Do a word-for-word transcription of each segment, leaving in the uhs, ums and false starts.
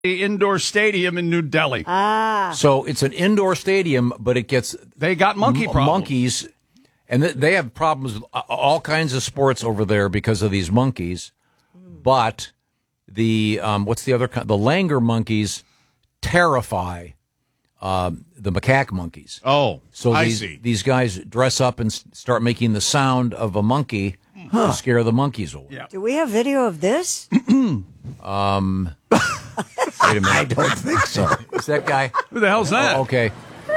the indoor stadium in New Delhi. Ah. So it's an indoor stadium, but it gets they got monkey m- problems. monkeys, and th- they have problems with all kinds of sports over there because of these monkeys. But the um, what's the other kind? The langur monkeys terrify um, the macaque monkeys. Oh, so I these, see. These guys dress up and s- start making the sound of a monkey huh. to scare the monkeys away. Yeah. Do we have video of this? um. Wait a minute. I don't think so. Is that guy? Who the hell's that? Oh, okay.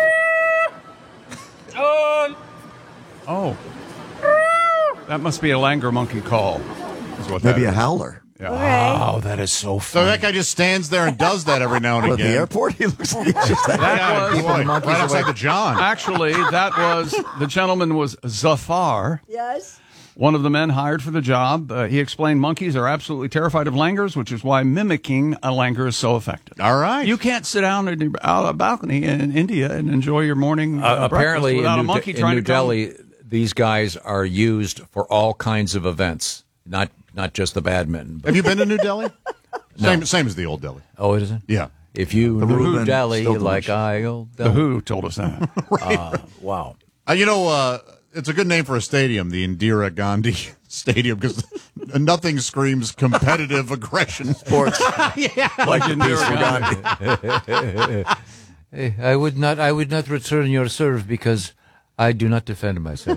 Um, oh. That must be a langur monkey call. Is what Maybe that a is. howler. Yeah. Okay. Oh, that is so So funny. that guy just stands there and does that every now and At the again. airport, he looks like he's just That Yeah, was- boy, monkeys right outside away. the John. Actually, that was the gentleman was Zafar, Yes. one of the men hired for the job. Uh, he explained monkeys are absolutely terrified of langurs, which is why mimicking a langur is so effective. All right. You can't sit down on the- out on a balcony in India and enjoy your morning uh, Uh, breakfast apparently, without in a New, monkey De- trying in New to come. Delhi, these guys are used for all kinds of events, not not just the badminton. But, Have you been to New Delhi? No. Same, same as the old Delhi. oh, it isn't? Yeah. If you The knew Reuben, Delhi still like delicious. I go, The Who told us that. uh, wow. Uh, you know, uh, it's a good name for a stadium, the Indira Gandhi Stadium, because nothing screams competitive aggression. sports. yeah. Like Indira Indira Gandhi. Hey, I would not. I would not return your serve because I do not defend myself.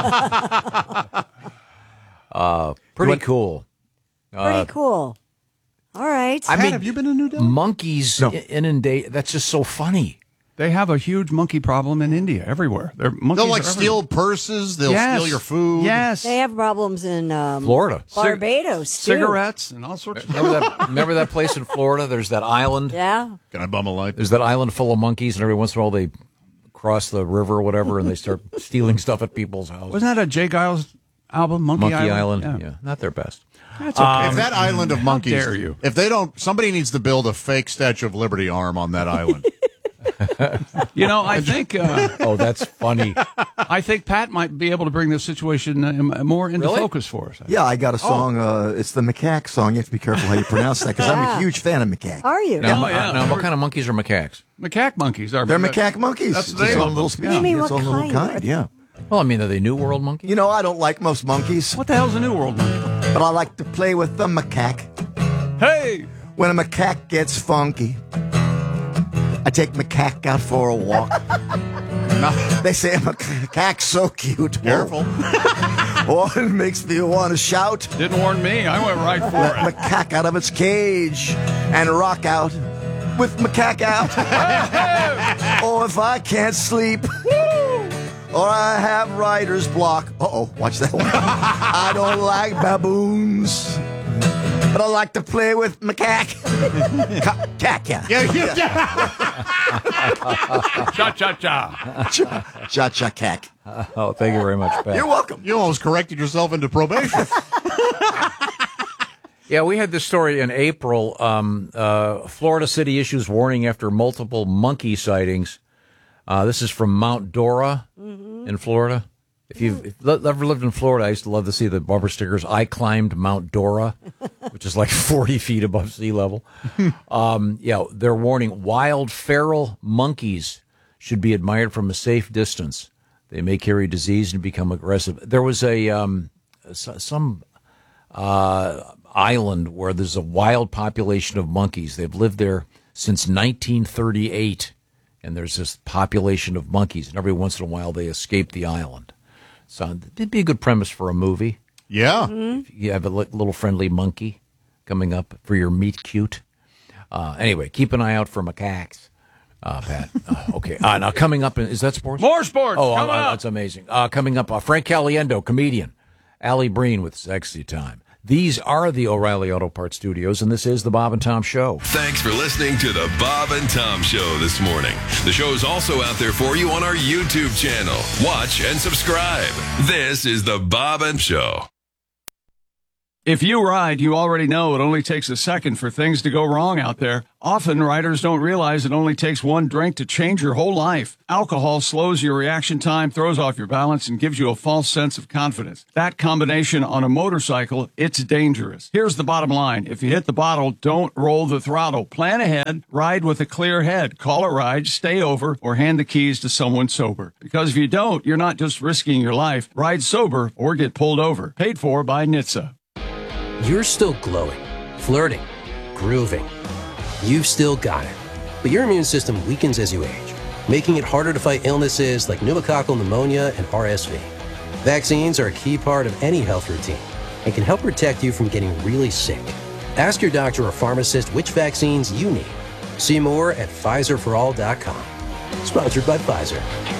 uh, pretty cool. Pretty cool. All right. I Pat, mean, have you been to New Delhi? monkeys No. inundate. That's just so funny. They have a huge monkey problem in India, everywhere. They're monkeys They'll like are steal everywhere. purses. They'll Yes. steal your food. Yes. They have problems in um, Florida. Barbados, too. Cigarettes and all sorts of Remember that? Remember that place in Florida? There's that island. Yeah. Can I bum a light? There's that island full of monkeys, and every once in a while they cross the river or whatever, and they start stealing stuff at people's houses. Wasn't that a Jay Giles album, Monkey, Monkey Island? Yeah. Yeah. not their best. That's okay. if that island of monkeys, dare you. if they don't, somebody needs to build a fake Statue of Liberty arm on that island. You know, I think uh, Oh, that's funny. I think Pat might be able to bring this situation uh, more into Really? focus for us. Yeah, I got a song. Uh, it's the macaque song. You have to be careful how you pronounce that because I'm Yeah. a huge fan of macaque. Are you? Now, Oh, yeah. uh, now, what kind of monkeys are macaques? Macaque monkeys are. They're macaque monkeys. That's It's the its name own of little them. species. You mean its what own little kind? kind. Yeah. Well, I mean, are they New World monkeys? You know, I don't like most monkeys, What the hell's a New World monkey? but I like to play with the macaque. Hey, When a macaque gets funky, I take macaque out for a walk. They say a macaque's so cute. Careful. Oh, it makes me want to shout. didn't warn me. I went right for Let it. macaque out of its cage and rock out with macaque out. Or if I can't sleep, or I have writer's block. Uh-oh, watch that one. I don't like baboons, but I like to play with macaque. Ca- Cack, yeah. Yeah, yeah, yeah. Cha cha cha. Cha-cha cack. Oh, thank you very much, Pat. You're welcome. You almost corrected yourself into probation. Yeah, we had this story in April. Um, uh, Florida City issues warning after multiple monkey sightings. Uh, this is from Mount Dora in Florida. If you've if you've ever lived in Florida, I used to love to see the bumper stickers. I climbed Mount Dora, which is like forty feet above sea level. um, yeah, they're warning wild feral monkeys should be admired from a safe distance. They may carry disease and become aggressive. There was a um, some uh, island where there's a wild population of monkeys. They've lived there since nineteen thirty-eight, and there's this population of monkeys, and every once in a while they escape the island. So it'd be a good premise for a movie. Yeah. If you have a li- little friendly monkey coming up for your meet cute. Uh, anyway, keep an eye out for macaques, uh, Pat. Uh, okay. Uh, now coming up, in, is that sports? More sports. Oh, coming uh, up. that's amazing. Uh, coming up, uh, Frank Caliendo, comedian. Allie Breen with Sexy Time. These are the O'Reilly Auto Parts Studios, and this is the Bob and Tom Show. Thanks for listening to the Bob and Tom Show this morning. The show is also out there for you on our YouTube channel. Watch and subscribe. This is the Bob and Show. If you ride, you already know it only takes a second for things to go wrong out there. Often, riders don't realize it only takes one drink to change your whole life. Alcohol slows your reaction time, throws off your balance, and gives you a false sense of confidence. That combination on a motorcycle, it's dangerous. Here's the bottom line. If you hit the bottle, don't roll the throttle. Plan ahead, ride with a clear head. Call a ride, stay over, or hand the keys to someone sober. Because if you don't, you're not just risking your life. Ride sober or get pulled over. Paid for by N H T S A. You're still glowing, flirting, grooving. You've still got it. But your immune system weakens as you age, making it harder to fight illnesses like pneumococcal pneumonia and R S V. Vaccines are a key part of any health routine and can help protect you from getting really sick. Ask your doctor or pharmacist which vaccines you need. See more at Pfizer for all dot com. Sponsored by Pfizer.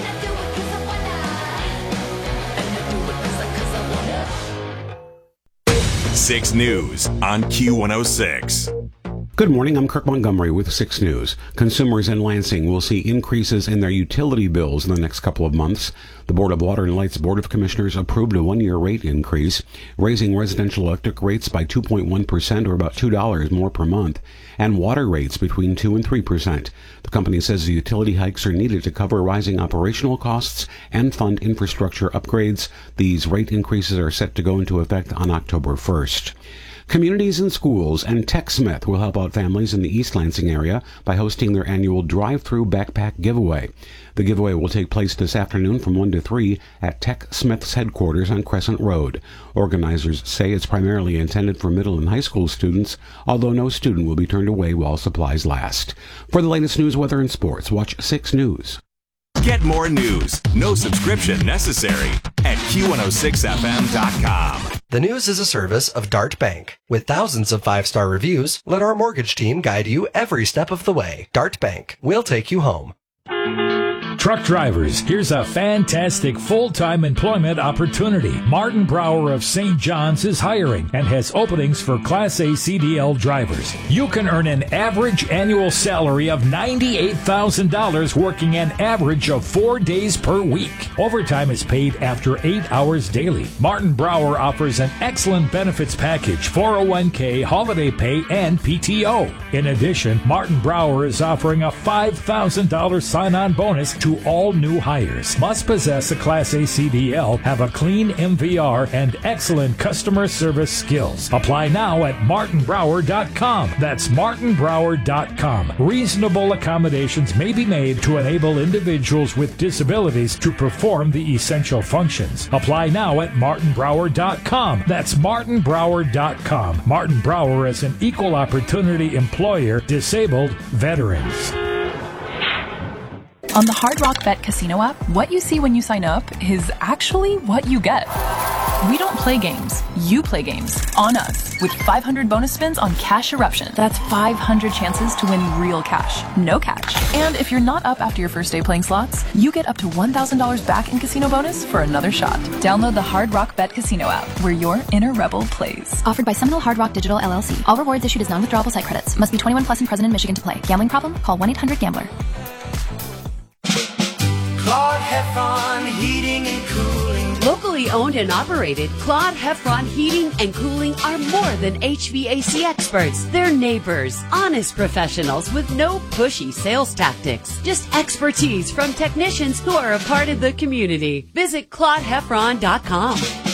six News on Q one oh six. Good morning, I'm Kirk Montgomery with six News. Consumers in Lansing will see increases in their utility bills in the next couple of months. The Board of Water and Lights Board of Commissioners approved a one-year rate increase, raising residential electric rates by two point one percent, or about two dollars more per month, and water rates between two and three percent. The company says the utility hikes are needed to cover rising operational costs and fund infrastructure upgrades. These rate increases are set to go into effect on October first. Communities and schools and TechSmith will help out families in the East Lansing area by hosting their annual drive-through backpack giveaway. The giveaway will take place this afternoon from one to three at TechSmith's headquarters on Crescent Road. Organizers say it's primarily intended for middle and high school students, although no student will be turned away while supplies last. For the latest news, weather, and sports, watch six News. Get more news, no subscription necessary, at Q one oh six F M dot com. The News is a service of Dart Bank. With thousands of five-star reviews, let our mortgage team guide you every step of the way. Dart Bank. We'll take you home. Truck drivers, here's a fantastic full-time employment opportunity. Martin Brower of Saint John's is hiring and has openings for Class A C D L drivers. You can earn an average annual salary of ninety-eight thousand dollars working an average of four days per week. Overtime is paid after eight hours daily. Martin Brower offers an excellent benefits package, four oh one k, holiday pay, and P T O. In addition, Martin Brower is offering a five thousand dollars sign-on bonus to all new hires. Must possess a Class A C D L, have a clean M V R, and excellent customer service skills. Apply now at martin brower dot com. That's martin brower dot com. Reasonable accommodations may be made to enable individuals with disabilities to perform the essential functions. Apply now at martin brower dot com. That's martin brower dot com. Martin Brower is an equal opportunity employer, disabled veterans. On the Hard Rock Bet Casino app, what you see when you sign up is actually what you get. We don't play games. You play games. On us. With five hundred bonus spins on Cash Eruption. That's five hundred chances to win real cash. No catch. And if you're not up after your first day playing slots, you get up to one thousand dollars back in casino bonus for another shot. Download the Hard Rock Bet Casino app, where your inner rebel plays. Offered by Seminole Hard Rock Digital L L C. All rewards issued as non-withdrawable site credits. Must be twenty-one plus and present in Michigan to play. Gambling problem? Call one eight hundred gambler. Claude Heffron Heating and Cooling. Locally owned and operated, Claude Heffron Heating and Cooling are more than H V A C experts. They're neighbors, honest professionals with no pushy sales tactics. Just expertise from technicians who are a part of the community. Visit claude heffron dot com.